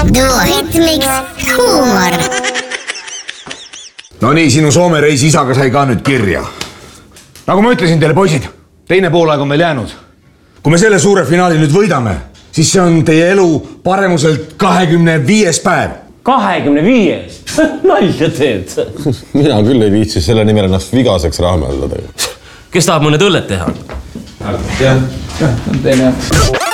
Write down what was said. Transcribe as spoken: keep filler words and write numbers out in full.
duohit miks huumor. No nii, sinu Soome reis isaga sai ka nüüd kirja. Nagu ma ütlesin teile, poisid, teine poolaeg on meil jäänud. Kui me selle suure finaali nüüd võidame, siis see on teie elu paremuselt kahekümne viies päev. kahekümne viies? Nalja teed. Mina küll ei viitsi selle nimel ennast vigaseks raameldada. Kes tahab mõned õlled teha? Jah, jah, teine.